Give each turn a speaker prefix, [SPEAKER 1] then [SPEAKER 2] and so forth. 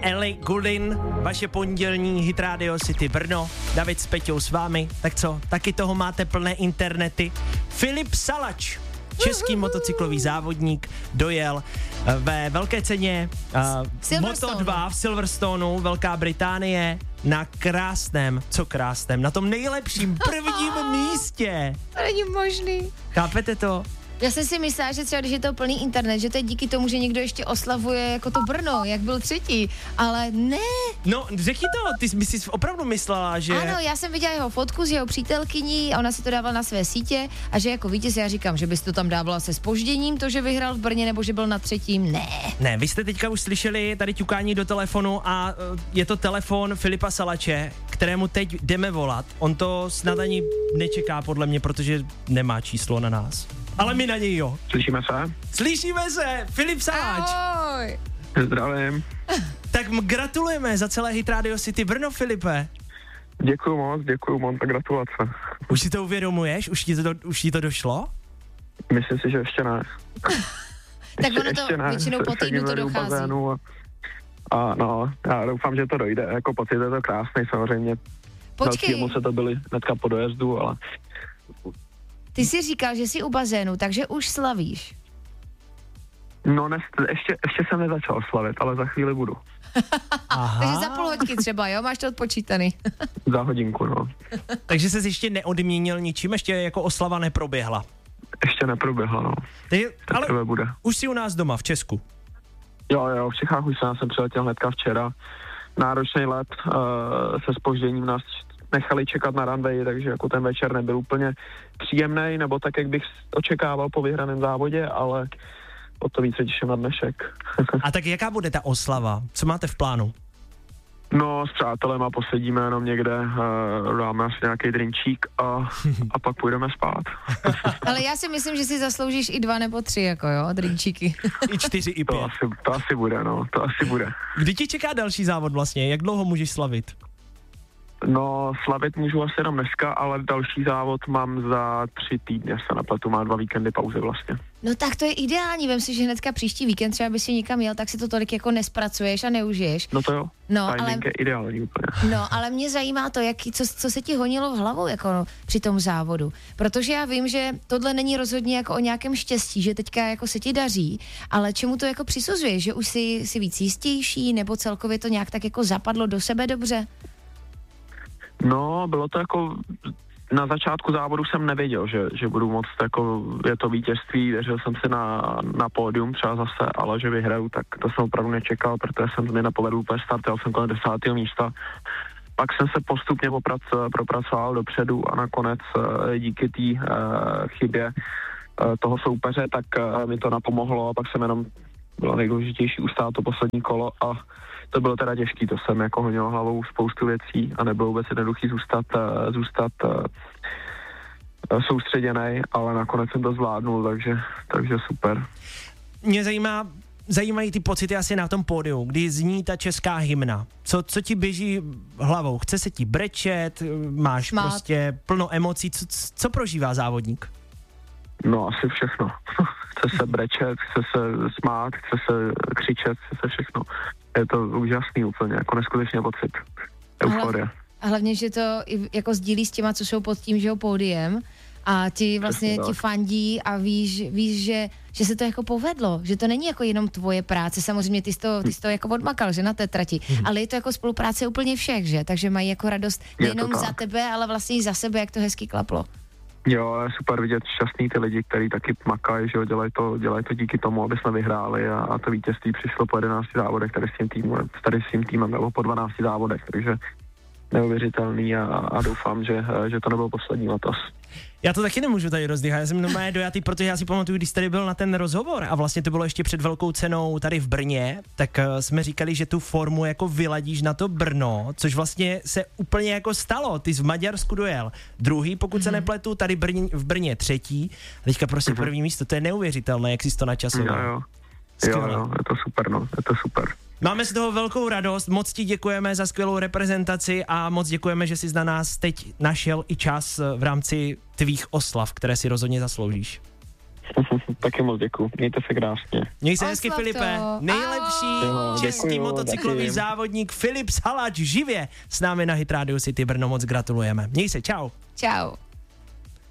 [SPEAKER 1] Ellie Goulding, vaše pondělní Hit Radio City Brno, David s Peťou s vámi, tak co, taky toho máte plné internety. Filip Salač, český motocyklový závodník, dojel ve velké ceně Moto2 v Silverstoneu, Velká Británie, na krásném, na tom nejlepším prvním místě.
[SPEAKER 2] To není možný.
[SPEAKER 1] Chápete to?
[SPEAKER 2] Já jsem si myslela, že třeba když je to plný internet, že to je díky tomu, že někdo ještě oslavuje jako to Brno, jak byl třetí, ale ne.
[SPEAKER 1] No, řekni to, ty bys si opravdu myslela, že...
[SPEAKER 2] Ano, já jsem viděla jeho fotku s jeho přítelkyní a ona si to dávala na své sítě a že jako vítěz, já říkám, že bys to tam dávala se zpožděním, to, že vyhrál v Brně nebo že byl na třetím, ne.
[SPEAKER 1] Ne, vy jste teďka už slyšeli tady ťukání do telefonu a je to telefon Filipa Salače, kterému teď jdeme volat. On to snad ani nečeká podle mě, protože nemá číslo na nás. Ale my na něj jo.
[SPEAKER 3] Slyšíme se?
[SPEAKER 1] Slyšíme se, Filip Saláč.
[SPEAKER 2] Ahoj.
[SPEAKER 3] Zdravím.
[SPEAKER 1] Tak gratulujeme za celé Hit Radio City Brno, Filipe.
[SPEAKER 3] Děkuju moc, tak gratulace.
[SPEAKER 1] Už si to uvědomuješ? Už ti to došlo?
[SPEAKER 3] Myslím si, že ještě ne.
[SPEAKER 2] Tak ono to většinou po týdnu to dochází.
[SPEAKER 3] A no, já doufám, že to dojde. Jako pocit je to krásný, samozřejmě.
[SPEAKER 2] Počkej.
[SPEAKER 3] Velký se to byli hnedka po dojezdu, ale...
[SPEAKER 2] Ty jsi říkal, že jsi u bazénu, takže už slavíš.
[SPEAKER 3] No, ještě jsem nezačal slavit, ale za chvíli budu.
[SPEAKER 2] Takže za půl hoďky třeba, jo? Máš to odpočítaný.
[SPEAKER 3] Za hodinku, no.
[SPEAKER 1] Takže ses ještě neodměnil ničím, ještě jako oslava neproběhla.
[SPEAKER 3] Ještě neproběhla, no.
[SPEAKER 1] Ale
[SPEAKER 3] bude.
[SPEAKER 1] Už jsi u nás doma v Česku.
[SPEAKER 3] Jo, v Čechách už jsem přiletěl hnedka včera. Náročný let, se zpožděním nás nechali čekat na runway, takže jako ten večer nebyl úplně příjemný, nebo tak, jak bych očekával po vyhraném závodě, ale o to více těším na dnešek.
[SPEAKER 1] A tak jaká bude ta oslava? Co máte v plánu?
[SPEAKER 3] No, s přátelema posedíme jenom někde, dáme asi nějaký drinčík a pak půjdeme spát.
[SPEAKER 2] Ale já si myslím, že si zasloužíš i 2 nebo 3, jako jo, drinčíky.
[SPEAKER 1] I 4, i 5.
[SPEAKER 3] To asi bude, no, to asi bude.
[SPEAKER 1] Kdy ti čeká další závod vlastně? Jak dlouho můžeš slavit?
[SPEAKER 3] No, slavit můžu asi jenom dneska, ale další závod mám za 3 týdny, se napletu, má 2 víkendy pauzy vlastně.
[SPEAKER 2] No tak to je ideální, vem si, že hnedka příští víkend třeba by si někam jel, tak si to tolik jako nespracuješ a neužiješ.
[SPEAKER 3] No to jo,
[SPEAKER 2] no,
[SPEAKER 3] timing je ideální úplně.
[SPEAKER 2] No, ale mě zajímá to, co se ti honilo v hlavou jako při tom závodu, protože já vím, že tohle není rozhodně jako o nějakém štěstí, že teďka jako se ti daří, ale čemu to jako přisuzuješ, že už si víc jistější, nebo celkově to nějak tak jako zapadlo do sebe dobře?
[SPEAKER 3] No, bylo to jako, na začátku závodu jsem nevěděl, že budu moc, jako, je to vítězství, věřil jsem si na pódium třeba zase, ale že vyhraju, tak to jsem opravdu nečekal, protože jsem mi nepovedl úplně start, jel jsem kolem 10. místa. Pak jsem se postupně propracoval dopředu a nakonec díky té chybě toho soupeře, tak mi to napomohlo a pak jsem jenom, bylo nejdůležitější ustát to poslední kolo a to bylo teda těžký, to jsem jako honil hlavou spoustu věcí a nebylo vůbec jednoduchý zůstat soustředěnej, ale nakonec jsem to zvládnul, takže super.
[SPEAKER 1] Mě zajímají ty pocity asi na tom pódiu, kdy zní ta česká hymna. Co ti běží hlavou? Chce se ti brečet, máš
[SPEAKER 2] Smát.
[SPEAKER 1] prostě plno emocí, co prožívá závodník?
[SPEAKER 3] No asi všechno. Chce se brečet, chce se smát, chce se křičet, chce se všechno. Je to úžasný úplně, jako neskutečně pocit. Euforie.
[SPEAKER 2] A hlavně, že to jako sdílí s těma, co jsou pod tím, že pódiem a ti vlastně ti fandí a víš, že se to jako povedlo, že to není jako jenom tvoje práce, samozřejmě ty jsi to jako odmakal, že na té trati, ale je to jako spolupráce úplně všech, že? Takže mají jako radost nejenom za tebe, ale vlastně i za sebe, jak to hezky klaplo.
[SPEAKER 3] Jo, je super vidět šťastný ty lidi, kteří taky makají, že jo, dělají to díky tomu, aby jsme vyhráli a to vítězství přišlo po 11 závodech tady s tím týmem nebo po 12 závodech, takže neuvěřitelný a doufám, že to nebyl poslední letos.
[SPEAKER 1] Já to taky nemůžu tady rozdýchat, já jsem normálně dojatý, protože já si pamatuju, když tady byl na ten rozhovor a vlastně to bylo ještě před velkou cenou tady v Brně, tak jsme říkali, že tu formu jako vyladíš na to Brno, což vlastně se úplně jako stalo. Ty jsi v Maďarsku dojel druhý, pokud se nepletu, tady v Brně třetí, a teďka prostě první místo, to je neuvěřitelné, jak jsi to načasoval.
[SPEAKER 3] Jo, je to super, no, je to super.
[SPEAKER 1] Máme z toho velkou radost, moc ti děkujeme za skvělou reprezentaci a moc děkujeme, že jsi na nás teď našel i čas v rámci tvých oslav, které si rozhodně zasloužíš.
[SPEAKER 3] Taky moc děkuju, mějte se krásně.
[SPEAKER 1] Měj se hezky,
[SPEAKER 2] Oslav
[SPEAKER 1] Filipe.
[SPEAKER 2] to.
[SPEAKER 1] Nejlepší český
[SPEAKER 3] děkuju,
[SPEAKER 1] motocyklový
[SPEAKER 3] děkuju.
[SPEAKER 1] závodník Filip Salač živě s námi na Hit Radio City Brno, moc gratulujeme. Měj se, čau.
[SPEAKER 2] Čau.